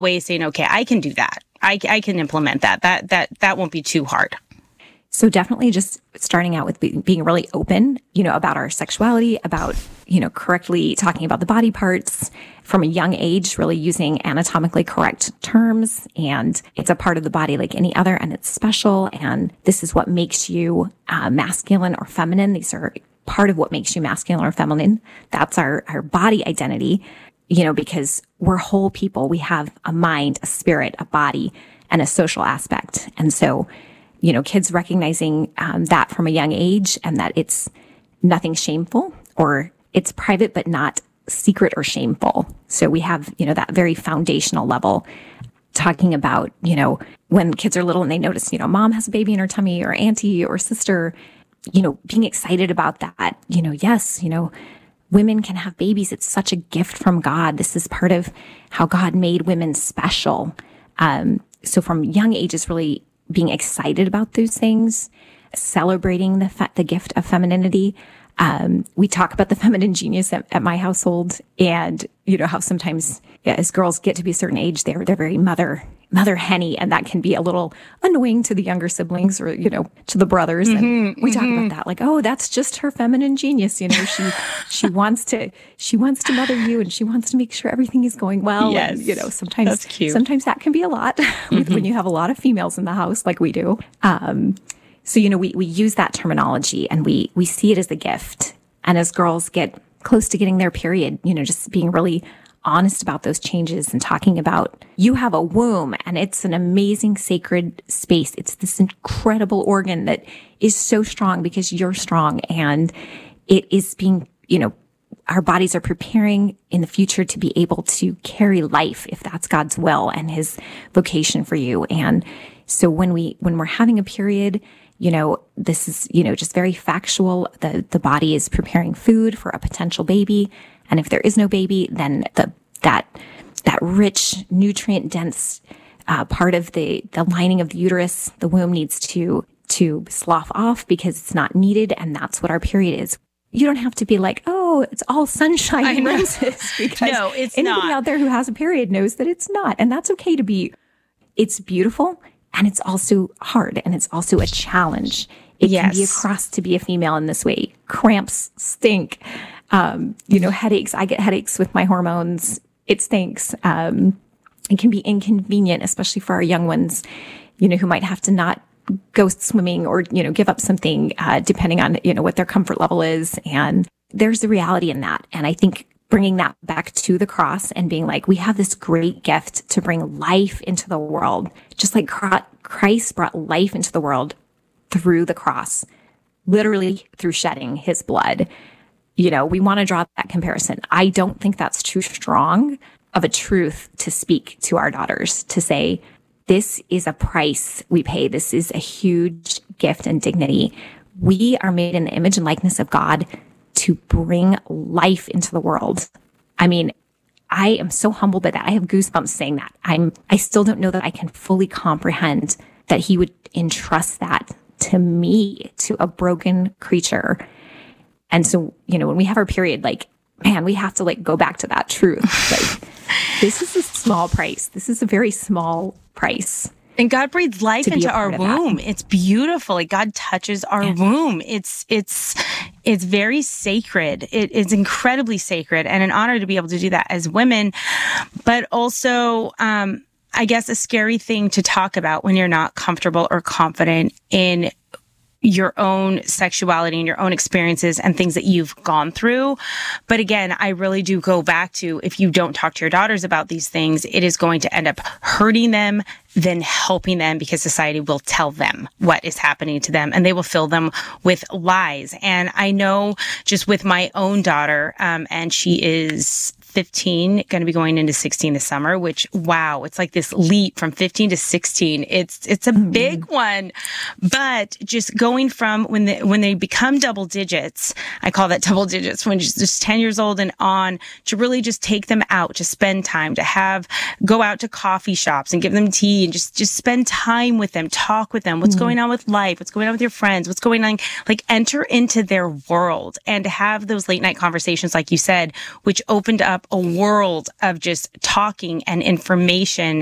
ways saying, okay, I can do that. I can implement that. That won't be too hard. So definitely just starting out with being really open, about our sexuality, about, correctly talking about the body parts from a young age, really using anatomically correct terms. And it's a part of the body like any other, and it's special. And this is what makes you masculine or feminine. These are part of what makes you masculine or feminine. That's our body identity, because we're whole people. We have a mind, a spirit, a body, and a social aspect. And so, kids recognizing that from a young age, and that it's nothing shameful, or it's private but not secret or shameful. So we have, that very foundational level, talking about, when kids are little and they notice, mom has a baby in her tummy, or auntie or sister, being excited about that. Yes, women can have babies. It's such a gift from God. This is part of how God made women special. So from young ages, really being excited about those things, celebrating the gift of femininity. We talk about the feminine genius at my household, and how sometimes as girls get to be a certain age, they're very mother henny, and that can be a little annoying to the younger siblings, or to the brothers. And we talk about that, like, oh, that's just her feminine genius. She wants to mother you, and she wants to make sure everything is going well. Yes, and sometimes that's cute. Sometimes that can be a lot when you have a lot of females in the house, like we do. So, we use that terminology, and we see it as a gift. And as girls get close to getting their period, just being really honest about those changes, and talking about, you have a womb, and it's an amazing sacred space. It's this incredible organ that is so strong because you're strong, and it is being, our bodies are preparing in the future to be able to carry life, if that's God's will and his vocation for you. And so when we're having a period, this is, just very factual. The body is preparing food for a potential baby. And if there is no baby, then that rich, nutrient dense part of the lining of the uterus, the womb, needs to slough off because it's not needed. And that's what our period is. You don't have to be like, oh, it's all sunshine and roses, because no, it's anybody not. out there who has a period knows that it's not. And that's okay to be. It's beautiful, and it's also hard, and it's also a challenge. It can be a cross to be a female in this way. Cramps stink. Headaches. I get headaches with my hormones. It stinks. It can be inconvenient, especially for our young ones, who might have to not go swimming, or, give up something, depending on, what their comfort level is. And there's the reality in that. And I think bringing that back to the cross and being like, we have this great gift to bring life into the world, just like Christ brought life into the world through the cross, literally through shedding his blood. We want to draw that comparison. I don't think that's too strong of a truth to speak to our daughters, to say, this is a price we pay. This is a huge gift and dignity. We are made in the image and likeness of God to bring life into the world. I mean, I am so humbled by that. I have goosebumps saying that. I still don't know that I can fully comprehend that he would entrust that to me, to a broken creature. And so, when we have our period, like, man, we have to go back to that truth. Like, this is a small price. This is a very small price. And God breathes life into our womb. It's beautiful. Like, God touches our womb. It's very sacred. It is incredibly sacred, and an honor to be able to do that as women. But also, I guess, a scary thing to talk about when you're not comfortable or confident in your own sexuality and your own experiences and things that you've gone through. But again, I really do go back to, if you don't talk to your daughters about these things, it is going to end up hurting them than helping them, because society will tell them what is happening to them, and they will fill them with lies. And I know, just with my own daughter, and she is 15, going to be going into 16 this summer, which, wow, it's like this leap from 15 to 16. It's a big one. But just going from when they become double digits, I call that double digits, when just 10 years old and on, to really just take them out, to spend time, to go out to coffee shops and give them tea, and just spend time with them, talk with them, what's going on with life, what's going on with your friends, what's going on, like, enter into their world, and to have those late night conversations, like you said, which opened up up a world of just talking and information